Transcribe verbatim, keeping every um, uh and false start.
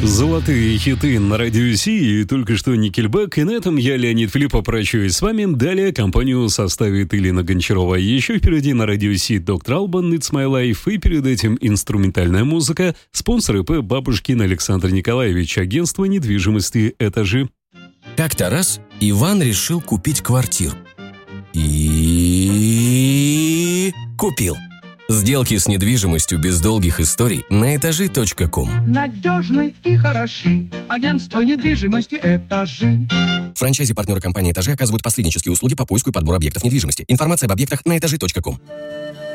Золотые хиты на радио Си, и только что Никельбэк. И на этом я, Леонид Филиппов, прощаюсь с вами. Далее компанию составит Ирина Гончарова. Еще впереди на радио Си доктор Албан, It's My Life. И перед этим инструментальная музыка. Спонсор ИП Бабушкин Александр Николаевич. Агентство недвижимости «Этажи». Как-то раз Иван решил купить квартиру. И купил. Сделки с недвижимостью без долгих историй на этажи точка ком. Надежный и хороши. Агентство недвижимости «Этажи». Франчайзи-партнеры компании «Этажи» оказывают посреднические услуги по поиску и подбору объектов недвижимости. Информация об объектах на этажи точка ком.